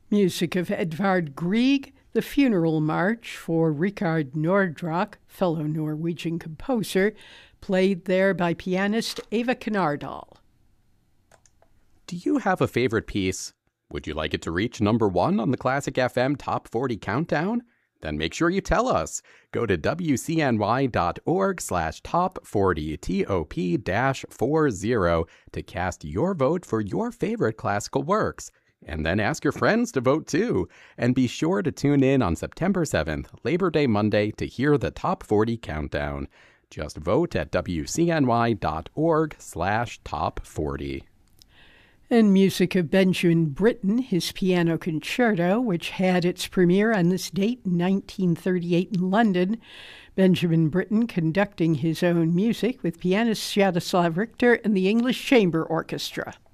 Music of Edvard Grieg, the Funeral March for Rikard Nordrock, fellow Norwegian composer, played there by pianist Eva Knardal. Do you have a favorite piece? Would you like it to reach number 1 on the Classic FM Top 40 Countdown? Then make sure you tell us. Go to wcny.org/top40, TOP-40, to cast your vote for your favorite classical works. And then ask your friends to vote too. And be sure to tune in on September 7th, Labor Day Monday, to hear the Top 40 Countdown. Just vote at wcny.org/top40. And music of Benjamin Britten, his piano concerto, which had its premiere on this date in 1938 in London. Benjamin Britten conducting his own music with pianist Sviatoslav Richter and the English Chamber Orchestra.